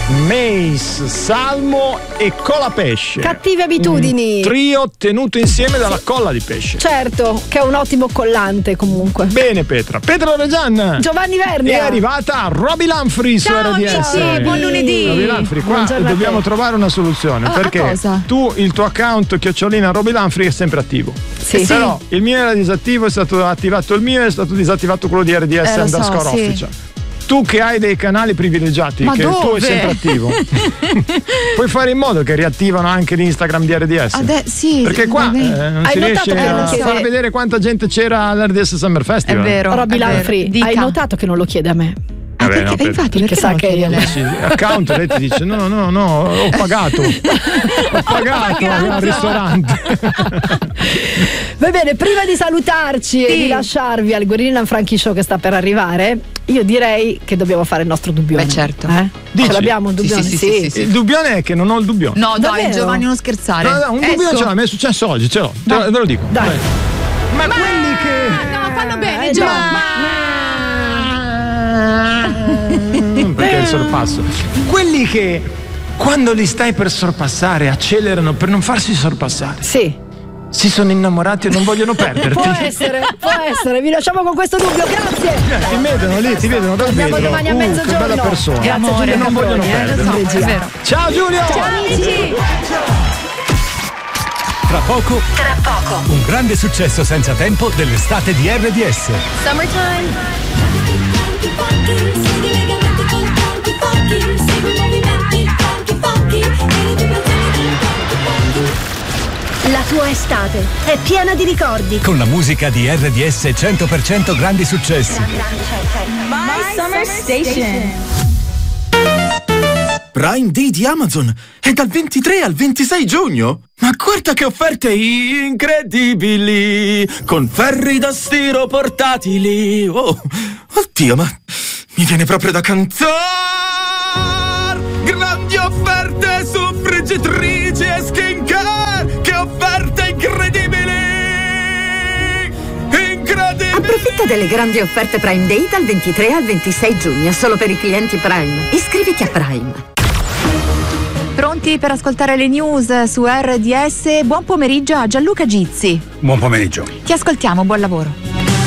Mace, salmo e colapesce. Cattive abitudini. Un trio tenuto insieme dalla colla di pesce. Certo, che è un ottimo collante comunque. Bene Petra Reggian. Giovanni Vernia. È arrivata Roby Lanfrey su RDS. Amici, buon lunedì. Roby Lanfrey, qua dobbiamo trovare una soluzione. Perché tu, il tuo account @ Roby Lanfrey è sempre attivo. Sì. Però il mio era disattivo, è stato attivato il mio, è stato disattivato quello di RDS _ official. Tu che hai dei canali privilegiati, ma che dove? il tuo è sempre attivo, puoi fare in modo che riattivano anche l'Instagram di RDS. Sì, perché qua non si riesce a far vedere quanta gente c'era all'RDS Summer Festival. È vero. Roby Lanfrey, hai notato che non lo chiede a me? Infatti, perché sa che lei account, lei ti dice no, ho pagato al ristorante. Va bene, prima di salutarci e di lasciarvi al Guerrino Franchi Show che sta per arrivare, io direi che dobbiamo fare il nostro dubbione. Beh, certo. Ce l'abbiamo un dubbione? Sì. Il dubbione è che non ho il dubbione. No, dai, Giovanni, non scherzare. No, un dubbione ce l'ho, mi è successo oggi, ce l'ho. Ve lo dico. Dai. Ma quelli che... No, fanno bene, Giovanni. Perché il sorpasso. Quelli che quando li stai per sorpassare accelerano per non farsi sorpassare. Sì. Si sono innamorati e non vogliono perderti. Può essere, vi lasciamo con questo dubbio, grazie. Ti vedono lì, ti vedono dal vetro. Domani a mezzogiorno. Che bella persona. Grazie, Giulio, non vogliono perderti. È vero. Ciao Giulio. Ciao amici. Tra poco, un grande successo senza tempo dell'estate di RDS. Summertime. La tua estate è piena di ricordi. Con la musica di RDS 100% grandi successi. My Summer Station. Prime Day di Amazon è dal 23 al 26 giugno. Ma guarda che offerte incredibili! Con ferri da stiro portatili. Oh, oddio, ma mi viene proprio da cantare! Grandi offerte su friggitrici e skincare! Che offerte incredibili! Incredibili! Approfitta delle grandi offerte Prime Day dal 23 al 26 giugno, solo per i clienti Prime. Iscriviti a Prime. Pronti per ascoltare le news su RDS? Buon pomeriggio a Gianluca Gizzi. Buon pomeriggio. Ti ascoltiamo, buon lavoro.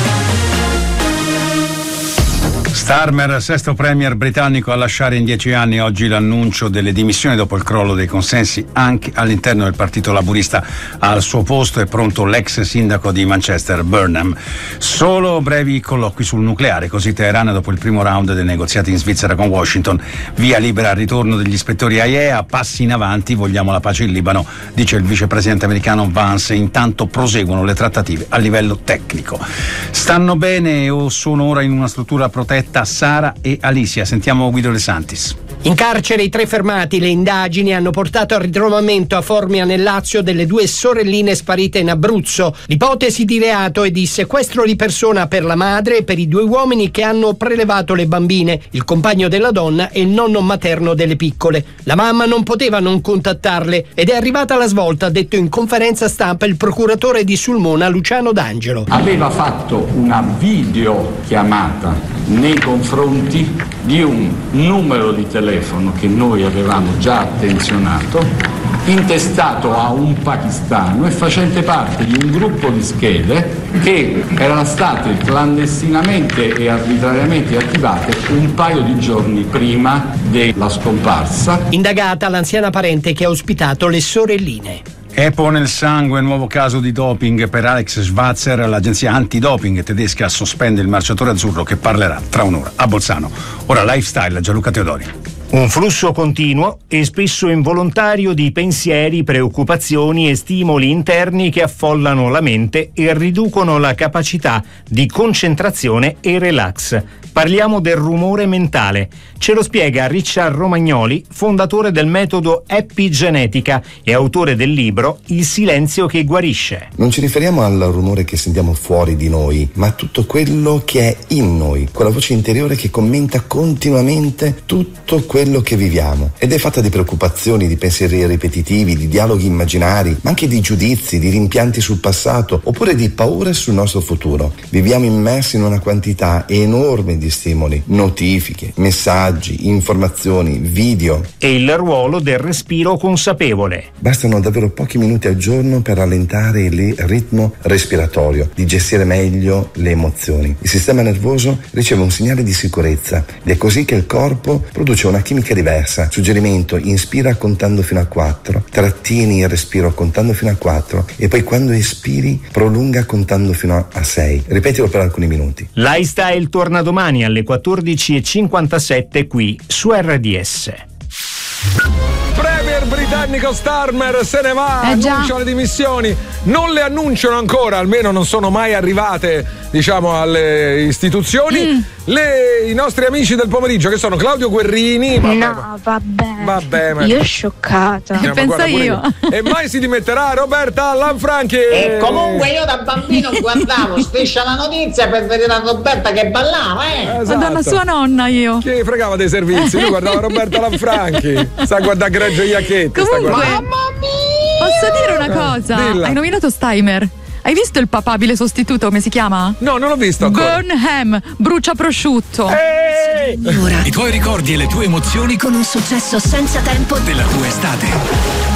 Starmer, sesto premier britannico a lasciare in 10 anni, oggi l'annuncio delle dimissioni dopo il crollo dei consensi anche all'interno del partito laburista. Al suo posto è pronto l'ex sindaco di Manchester, Burnham. Solo brevi colloqui sul nucleare, così Teheran dopo il primo round dei negoziati in Svizzera con Washington. Via libera al ritorno degli ispettori AIEA, passi in avanti, vogliamo la pace in Libano, dice il vicepresidente americano Vance. Intanto proseguono le trattative a livello tecnico. Stanno bene o sono ora in una struttura protetta Sara e Alicia? Sentiamo Guido De Santis. In carcere i 3 fermati. Le indagini hanno portato al ritrovamento a Formia nel Lazio delle 2 sorelline sparite in Abruzzo. L'ipotesi di reato è di sequestro di persona per la madre e per i 2 uomini che hanno prelevato le bambine, il compagno della donna e il nonno materno delle piccole. La mamma non poteva non contattarle ed è arrivata la svolta, ha detto in conferenza stampa il procuratore di Sulmona Luciano D'Angelo. Aveva fatto una videochiamata nei confronti di un numero di telefono che noi avevamo già attenzionato, intestato a un pakistano e facente parte di un gruppo di schede che erano state clandestinamente e arbitrariamente attivate un paio di giorni prima della scomparsa. Indagata l'anziana parente che ha ospitato le sorelline. EPO nel sangue, nuovo caso di doping per Alex Schwarzer. L'agenzia antidoping tedesca sospende il marciatore azzurro che parlerà tra un'ora a Bolzano. Ora Lifestyle, Gianluca Teodori. Un flusso continuo e spesso involontario di pensieri, preoccupazioni e stimoli interni che affollano la mente e riducono la capacità di concentrazione e relax. Parliamo del rumore mentale. Ce lo spiega Richard Romagnoli, fondatore del metodo epigenetica e autore del libro Il silenzio che guarisce. Non ci riferiamo al rumore che sentiamo fuori di noi, ma a tutto quello che è in noi, quella voce interiore che commenta continuamente tutto quello quello che viviamo ed è fatta di preoccupazioni, di pensieri ripetitivi, di dialoghi immaginari, ma anche di giudizi, di rimpianti sul passato oppure di paure sul nostro futuro. Viviamo immersi in una quantità enorme di stimoli, notifiche, messaggi, informazioni, video. E il ruolo del respiro consapevole. Bastano davvero pochi minuti al giorno per rallentare il ritmo respiratorio, di gestire meglio le emozioni. Il sistema nervoso riceve un segnale di sicurezza ed è così che il corpo produce una chimica diversa. Suggerimento: inspira contando fino a 4, trattieni il respiro contando fino a 4 e poi quando espiri prolunga contando fino a 6. Ripetilo per alcuni minuti. Lifestyle torna domani alle 14:57 qui su RDS. Premier britannico Starmer se ne va, annuncia le dimissioni, non le annunciano ancora, almeno non sono mai arrivate, diciamo, alle istituzioni. I nostri amici del pomeriggio, che sono Claudio Guerrini. Vabbè, ma io scioccata. Penso io. E mai si dimetterà Roberta Lanfranchi. E comunque io da bambino guardavo Striscia la notizia per vedere a Roberta che ballava, Esatto. Madonna, sua nonna io. Chi fregava dei servizi? Lui guardava Roberta Lanfranchi. Sta a guardare Greggio Iacchetti. Comunque, posso dire una cosa? Dilla. Hai nominato Steimer. Hai visto il papabile sostituto, come si chiama? No, non l'ho visto ancora. Burnham, brucia prosciutto. I tuoi ricordi e le tue emozioni con un successo senza tempo della tua estate.